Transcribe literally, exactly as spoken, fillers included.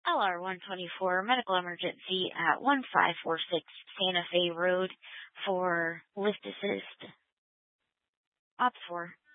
L R one twenty-four medical emergency at one five four six Santa Fe Road for lift assist. Ops four.